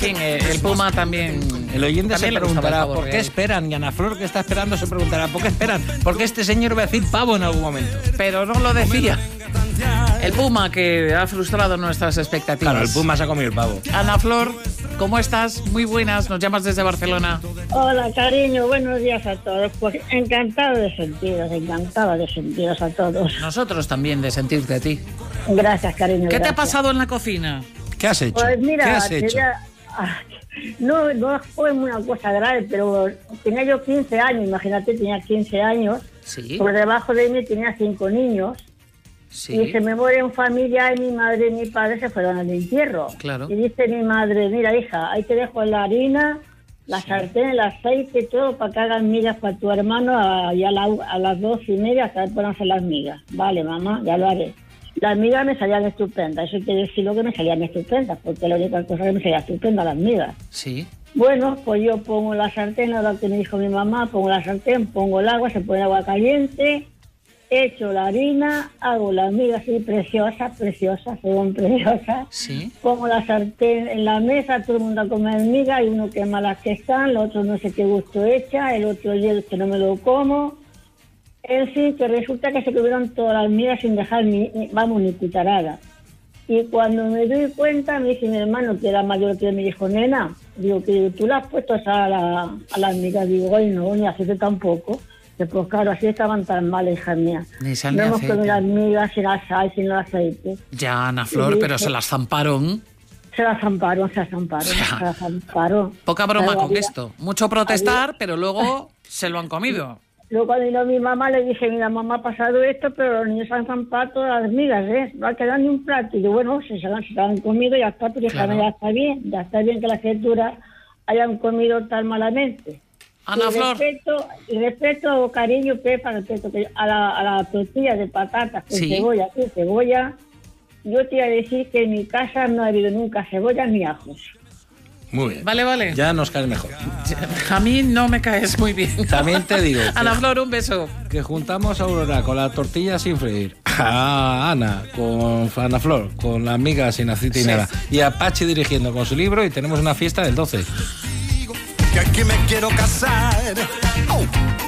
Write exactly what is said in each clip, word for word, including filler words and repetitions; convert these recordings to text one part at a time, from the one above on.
fin, eh, el Puma también... El oyente también se preguntará, ¿por qué real. esperan? Y Ana Flor, que está esperando, se preguntará, ¿por qué esperan? Porque este señor va a decir pavo en algún momento. Pero no lo decía. El Puma, que ha frustrado nuestras expectativas. Claro, el Puma se ha comido el pavo. Ana Flor, ¿cómo estás? Muy buenas, nos llamas desde Barcelona. Hola, cariño, buenos días a todos. Pues encantado de sentiros, encantada de sentiros a todos. Nosotros también de sentirte a ti. Gracias, cariño. ¿Qué gracias. te ha pasado en la cocina? ¿Qué has hecho? Pues mira, ¿Qué has hecho? quería- ah, no, no fue una cosa grave, pero tenía yo quince años, imagínate, tenía quince años. Sí, Por debajo de mí tenía cinco niños. Y sí, se me muere en familia y mi madre y mi padre se fueron al entierro. Claro. Y dice mi madre, mira hija, ahí te dejo la harina, la sartén, el aceite, todo para que hagan migas para tu hermano a, y a, la- a las dos y media hasta puedan hacer las migas. Vale, mamá, ya lo haré. Las migas me salían estupendas, eso quiere decir lo que me salían estupendas, porque la única cosa que me salía estupenda, las migas. sí. Bueno, pues yo pongo la sartén, ahora que me dijo mi mamá, pongo la sartén, pongo el agua, se pone agua caliente, echo la harina, hago las migas así preciosas, preciosas, según preciosas. Sí. Pongo la sartén en la mesa, todo el mundo a comer migas, y uno que malas que están, el otro no sé qué gusto echa, el otro hielo que no me lo como. En fin, que resulta que se comieron todas las migas sin dejar ni, ni- vamos, ni cucharada. Y cuando me doy cuenta, me dice mi hermano, que era mayor que me dijo, nena, digo, que tú le has puesto a, la, a las migas, digo, ay no, ni aceite tampoco. Que, pues claro, así estaban tan mal, hija mía. Ni sal No ni hemos aceite. comido las migas sin la sal, sin el aceite. Ya, Ana Flor, Sí, pero sí. se las zamparon. Se las zamparon, se las zamparon, O sea, se las zamparon. Poca broma Claro, con había- esto. Mucho protestar, pero luego se lo han comido. Luego cuando vino mi mamá le dije, mira, mamá, ha pasado esto, pero los niños han zampado todas las migas, ¿eh? No ha quedado ni un plato. Y yo, bueno, si se, han- se lo han comido, ya está, pero hija, Claro. ya está bien, ya está bien que las criaturas hayan comido tan malamente. Ana y Flor, respeto, y respeto, cariño, Pepa, respeto que a la, a la tortilla de patatas con Sí. cebolla, con cebolla, yo te iba a decir que en mi casa no ha habido nunca cebolla ni ajos. Muy bien. vale, vale. Ya nos caes mejor. A mí no me caes muy bien. También te digo que- Ana Flor, un beso. Que juntamos a Aurora con la tortilla sin freír, a Ana con Ana Flor con las migas sin aceite y Sí. nada, y a Pachi dirigiendo con su libro, y tenemos una fiesta del doce. Que aquí me quiero casar. Oh.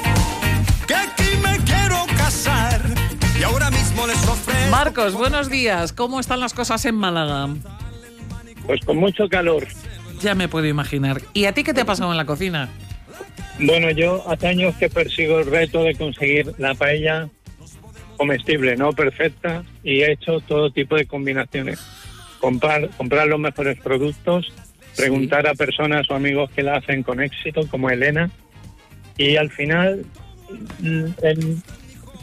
Que aquí me quiero casar. Y ahora mismo les ofrezco. Marcos, buenos días. ¿Cómo están las cosas en Málaga? Pues con mucho calor. Ya me puedo imaginar. ¿Y a ti qué te ha pasado en la cocina? Bueno, yo hace años que persigo el reto de conseguir la paella comestible, no perfecta, y he hecho todo tipo de combinaciones. Comprar, comprar los mejores productos, preguntar a personas o amigos que la hacen con éxito, como Elena, y al final mm, en